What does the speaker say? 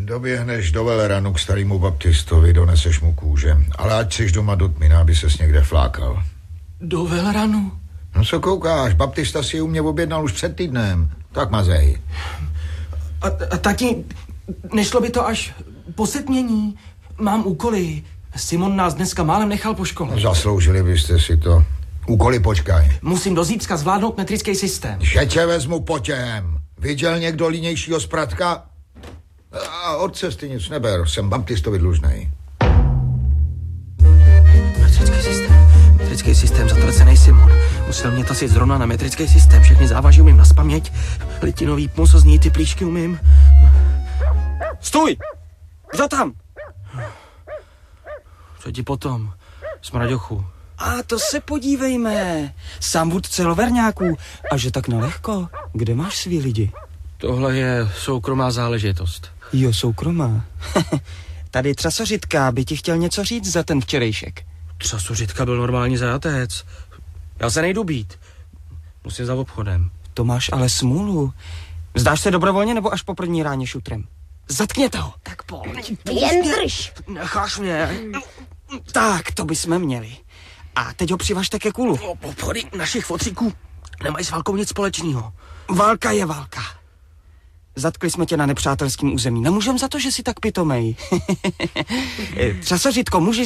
Doběhneš do Veleranu k starému baptistovi, doneseš mu kůže. Ale ať jsi doma do tmina, aby ses někde flákal. Do Veleranu? No co koukáš, baptista si u mě objednal už před týdnem. Tak mazej. A tati, nešlo by to až po setmění? Mám úkoly. Simon nás dneska málem nechal po škole. No, zasloužili byste si to. Úkoly počkaj. Musím do zítřka zvládnout metrický systém. Že tě vezmu potěhem. Viděl někdo línějšího zpratka? A od cesty nic neber, jsem baptistovi dlužnej. Metrický systém, zatracený Simon. Musel mě tasit zrovna na metrický systém. Všechny závaží umím naspaměť. Litinový půsozní ty plíšky umím. Stůj! Kdo tam? Co ti potom? Smraďochu. A to se podívejme. Sám vůdce loverňáků. A že tak nelehko. Kde máš svý lidi? Tohle je soukromá záležitost. Jo, soukromá. Tady Trasořitka by ti chtěl něco říct za ten včerejšek. Trasořitka byl normální zajatec. Já se nejdu být. Musím za obchodem. To máš ale smůlu. Vzdáš se dobrovolně nebo až po první ráně šutrem? Zatkněte ho. Tak pojď. Jen drž. Necháš mě. Tak, to bychom měli. A teď ho přivažte ke kulu. Obchody našich fotříků nemají s válkou nic společného. Válka je válka. Zatkli jsme tě na nepřátelském území. Nemůžem za to, že jsi tak pitomej. Trasořitko, můžeš